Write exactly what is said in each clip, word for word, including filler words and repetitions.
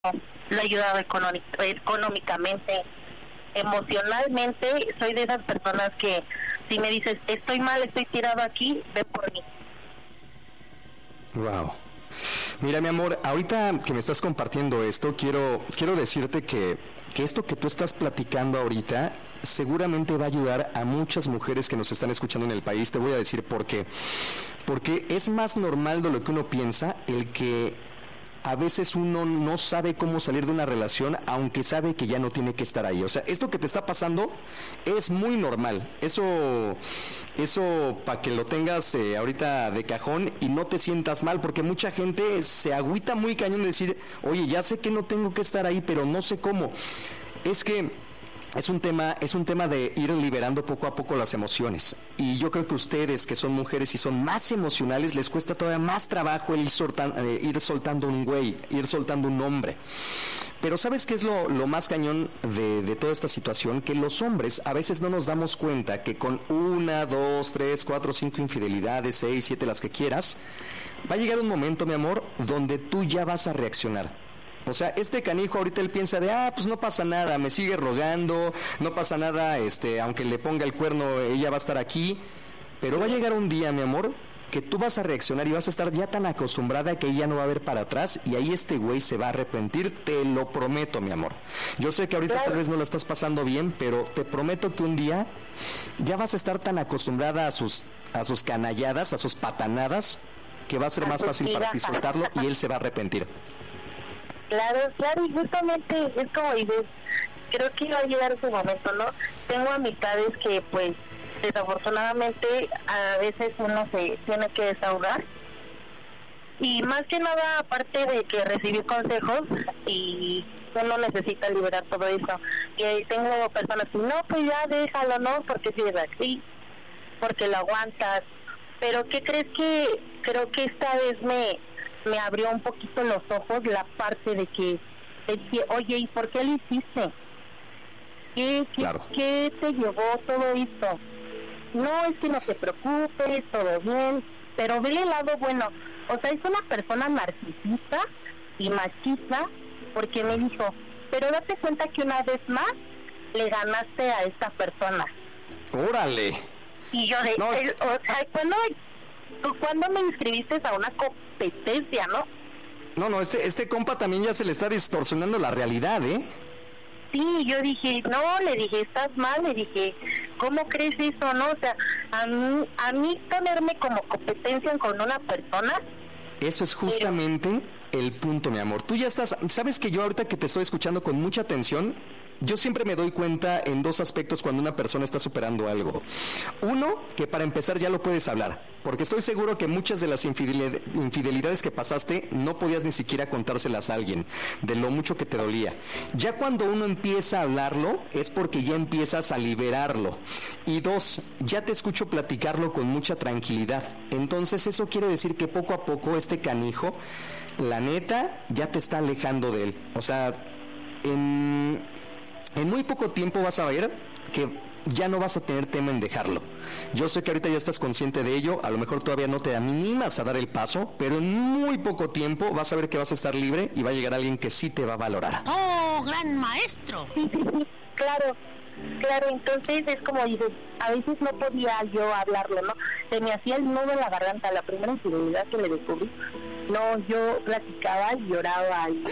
lo he ayudado económic- económicamente, emocionalmente. Soy de esas personas que si me dices estoy mal, estoy tirado aquí, ve por mí. Wow. Mira, mi amor, ahorita que me estás compartiendo esto, quiero quiero decirte que, que esto que tú estás platicando ahorita seguramente va a ayudar a muchas mujeres que nos están escuchando en el país. Te voy a decir por qué. Porque es más normal de lo que uno piensa el que a veces uno no sabe cómo salir de una relación, aunque sabe que ya no tiene que estar ahí. O sea, esto que te está pasando es muy normal. Eso, eso para que lo tengas eh, ahorita de cajón y no te sientas mal, porque mucha gente se agüita muy cañón de decir, oye, ya sé que no tengo que estar ahí, pero no sé cómo. Es que Es un tema, es un tema de ir liberando poco a poco las emociones. Y yo creo que ustedes, que son mujeres y son más emocionales, les cuesta todavía más trabajo el ir, soltan, eh, ir soltando un güey, ir soltando un hombre. Pero ¿sabes qué es lo, lo más cañón de, de toda esta situación? Que los hombres a veces no nos damos cuenta que con una, dos, tres, cuatro, cinco infidelidades, seis, siete, las que quieras, va a llegar un momento, mi amor, donde tú ya vas a reaccionar. O sea, este canijo ahorita él piensa de, ah, pues no pasa nada, me sigue rogando, no pasa nada, este, aunque le ponga el cuerno, ella va a estar aquí. Pero va a llegar un día, mi amor, que tú vas a reaccionar y vas a estar ya tan acostumbrada que ella no va a ver para atrás y ahí este güey se va a arrepentir, te lo prometo, mi amor. Yo sé que ahorita Claro. tal vez no la estás pasando bien, pero te prometo que un día ya vas a estar tan acostumbrada a sus, a sus canalladas, a sus patanadas, que va a ser A más sus fácil para ti migajas. soltarlo y él se va a arrepentir. Claro, claro, y justamente es como dices, creo que va a llegar ese momento, ¿no? Tengo amistades que, pues, desafortunadamente, a veces uno se tiene que desahogar. Y más que nada, aparte de que recibir consejos, y uno necesita liberar todo eso. Y tengo personas que, no, pues ya déjalo, ¿no? Porque si es así, porque lo aguantas. Pero, ¿qué crees que creo que esta vez me... me abrió un poquito los ojos la parte de que, de que oye, ¿y por qué lo hiciste? ¿Qué, qué, Claro. ¿Qué te llevó todo esto? No, es que no te preocupes, todo bien, pero vele el lado bueno. O sea, es una persona narcisista y machista, porque me dijo, pero date cuenta que una vez más le ganaste a esta persona. ¡Órale! Y yo de, No, eh, es- o sea, ¿cuándo, ¿cuándo me inscribiste a una competencia, no? No, no, este, este compa también ya se le está distorsionando la realidad, ¿eh? Sí, yo dije, no, le dije, estás mal, le dije, ¿cómo crees eso, no? O sea, a mí, a mí ponerme como competencia con una persona, Eso es justamente el punto, mi amor. Tú ya estás, sabes que yo ahorita que te estoy escuchando con mucha atención, yo siempre me doy cuenta en dos aspectos cuando una persona está superando algo. Uno, que para empezar ya lo puedes hablar, porque estoy seguro que muchas de las infidelidad- infidelidades que pasaste no podías ni siquiera contárselas a alguien, de lo mucho que te dolía. Ya cuando uno empieza a hablarlo, es porque ya empiezas a liberarlo. Y dos, ya te escucho platicarlo con mucha tranquilidad. Entonces eso quiere decir que poco a poco este canijo, la neta, ya te está alejando de él. O sea, en... En muy poco tiempo vas a ver que ya no vas a tener tema en dejarlo. Yo sé que ahorita ya estás consciente de ello, a lo mejor todavía no te animas a dar el paso, pero en muy poco tiempo vas a ver que vas a estar libre y va a llegar alguien que sí te va a valorar. ¡Oh, gran maestro! sí, sí, sí, claro, claro, entonces es como dices, a veces no podía yo hablarlo, ¿no? Se me hacía el nudo en la garganta, la primera infidelidad que le descubrí. No, yo platicaba y lloraba y,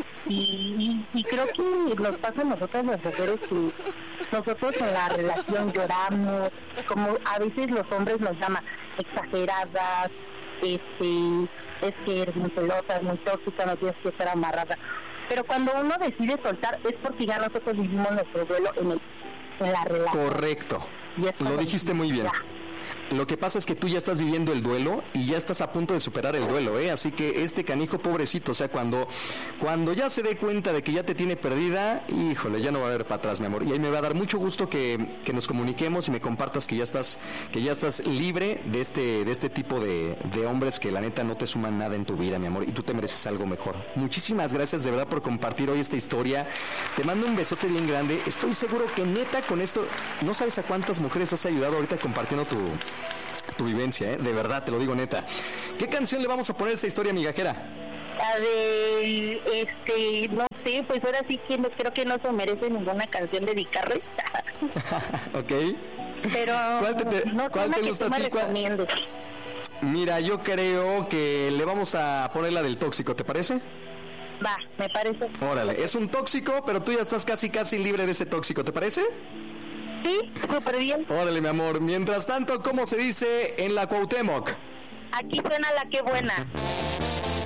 y, y creo que nos pasa a nosotros las mujeres que nosotros en la relación lloramos, como a veces los hombres nos llaman exageradas, este, es que eres muy celosa, muy tóxica, no tienes que estar amarrada. Pero cuando uno decide soltar es porque ya nosotros vivimos nuestro duelo en, el, en la relación. Correcto, Y es lo cuando dijiste muy bien. ya. Lo que pasa es que tú ya estás viviendo el duelo y ya estás a punto de superar el duelo, ¿eh? Así que este canijo pobrecito, o sea, cuando, cuando ya se dé cuenta de que ya te tiene perdida, híjole, ya no va a haber para atrás, mi amor. Y ahí me va a dar mucho gusto que, que nos comuniquemos y me compartas que ya estás, que ya estás libre de este, de este tipo de, de hombres que la neta no te suman nada en tu vida, mi amor, y tú te mereces algo mejor. Muchísimas gracias de verdad por compartir hoy esta historia. Te mando un besote bien grande. Estoy seguro que neta con esto, no sabes a cuántas mujeres has ayudado ahorita compartiendo tu tu vivencia, ¿eh? De verdad, te lo digo neta. ¿Qué canción le vamos a poner a esta historia migajera? A ver, este, no sé, pues ahora sí que no, creo que no se merece ninguna canción dedicarle. Ok. Pero ¿Cuál te, te, no ¿cuál te que gusta tú a me ti? ¿Cuál? recomiendes. Mira, yo creo que le vamos a poner la del tóxico, ¿te parece? Va, me parece. Órale, es un tóxico, pero tú ya estás casi casi libre de ese tóxico, ¿te parece? Sí, súper bien. Órale, mi amor. Mientras tanto, ¿cómo se dice en la Cuauhtémoc? Aquí suena la que buena.